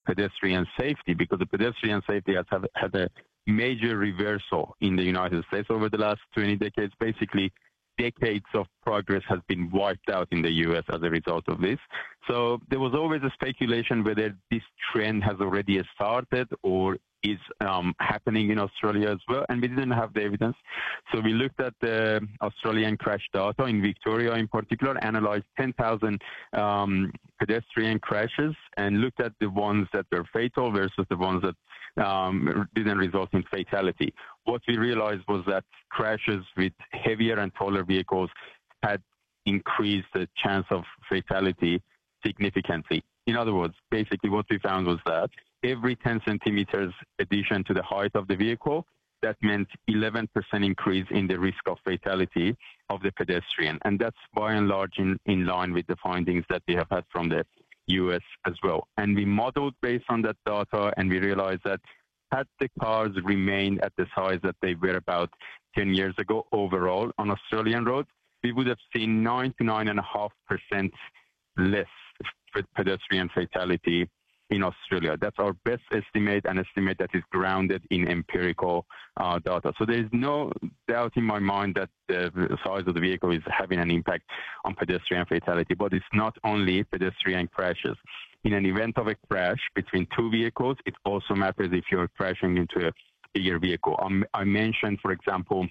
pedestrian safety, because the pedestrian safety has had a major reversal in the United States over the last 20 decades. Basically, decades of progress has been wiped out in the U.S. as a result of this. So there was always a speculation whether this trend has already started or is happening in Australia as well, and we didn't have the evidence. So we looked at the Australian crash data in Victoria in particular, analyzed 10,000 pedestrian crashes, and looked at the ones that were fatal versus the ones that didn't result in fatality. What we realized was that crashes with heavier and taller vehicles had increased the chance of fatality significantly. In other words, basically what we found was that every 10 centimeters addition to the height of the vehicle, that meant 11% increase in the risk of fatality of the pedestrian. And that's by and large in line with the findings that we have had from the US as well. And we modeled based on that data, and we realized that had the cars remained at the size that they were about 10 years ago overall on Australian roads, we would have seen 9 to 9.5% less pedestrian fatality in Australia. That's our best estimate, an estimate that is grounded in empirical data. So there is no doubt in my mind that the size of the vehicle is having an impact on pedestrian fatality, but it's not only pedestrian crashes. In an event of a crash between two vehicles, it also matters if you're crashing into a bigger vehicle. I mentioned, for example,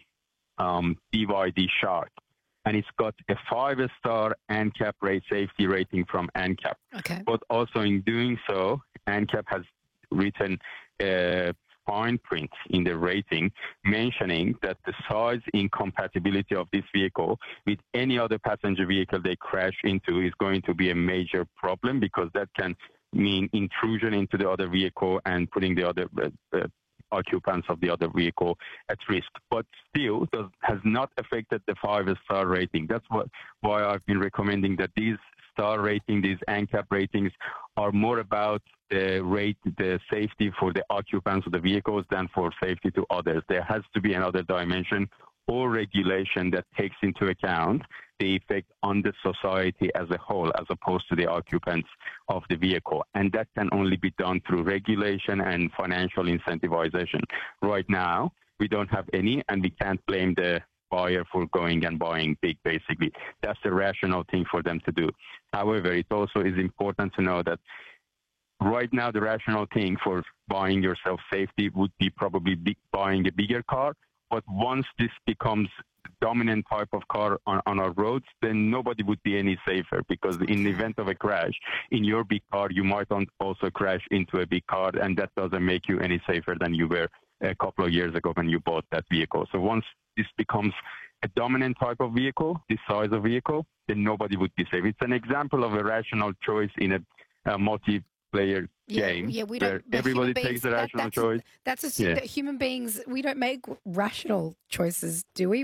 BYD Shark, and it's got a 5-star ANCAP safety rating from ANCAP. Okay. But also in doing so, ANCAP has written a fine print in the rating mentioning that the size incompatibility of this vehicle with any other passenger vehicle they crash into is going to be a major problem, because that can mean intrusion into the other vehicle and putting the other occupants of the other vehicle at risk, but still has not affected the 5-star rating. That's why I've been recommending that these star rating, these ANCAP ratings, are more about the safety for the occupants of the vehicles than for safety to others. There has to be another dimension or regulation that takes into account the effect on the society as a whole, as opposed to the occupants of the vehicle. And that can only be done through regulation and financial incentivization. Right now, we don't have any, and we can't blame the buyer for going and buying big, basically. That's the rational thing for them to do. However, it also is important to know that right now, the rational thing for buying yourself safety would be probably buying a bigger car. But once this becomes the dominant type of car on our roads, then nobody would be any safer, because in the event of a crash, in your big car, you might also crash into a big car, and that doesn't make you any safer than you were a couple of years ago when you bought that vehicle. So once this becomes a dominant type of vehicle, this size of vehicle, then nobody would be safe. It's an example of a rational choice in a multiplayer game, we don't, where everybody takes a rational choice. That's assumed that human beings, we don't make rational choices, do we?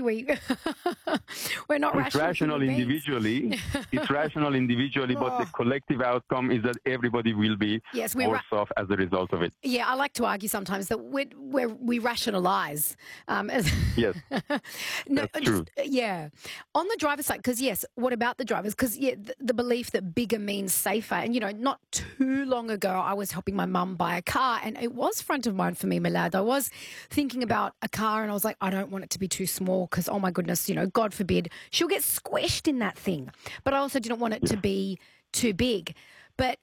We're not it's rational individually. It's rational individually, but the collective outcome is that everybody will be worse off as a result of it. Yeah, I like to argue sometimes that we rationalise. Yes, no, that's true. Yeah. On the driver's side, because what about the drivers? Because the belief that bigger means safer. And, not too long ago, I was helping my mum buy a car, and it was front of mind for me, Milad. I was thinking about a car, and I was like, I don't want it to be too small, because, oh my goodness, God forbid, she'll get squished in that thing. But I also didn't want it to be too big. But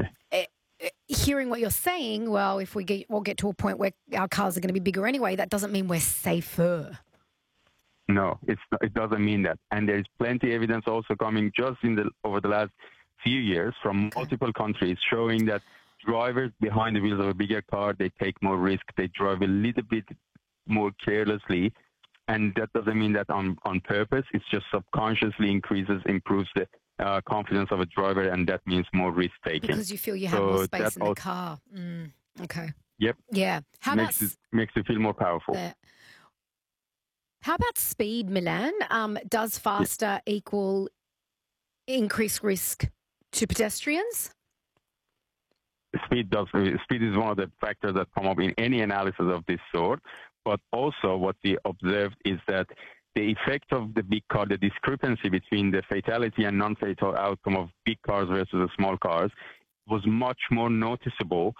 hearing what you're saying, well, if we'll get to a point where our cars are going to be bigger anyway, that doesn't mean we're safer. No, it doesn't mean that. And there's plenty of evidence also coming just over the last few years from multiple countries showing that drivers behind the wheels of a bigger car, they take more risk, they drive a little bit more carelessly, and that doesn't mean that on purpose. It's just subconsciously improves the confidence of a driver, and that means more risk taking. Because you feel you have more space in the car. Okay. Yep. Yeah. Makes you feel more powerful. How about speed, Milan? Does faster equal increased risk to pedestrians? Speed is one of the factors that come up in any analysis of this sort. But also what we observed is that the effect of the big car, the discrepancy between the fatality and non-fatal outcome of big cars versus the small cars, was much more noticeable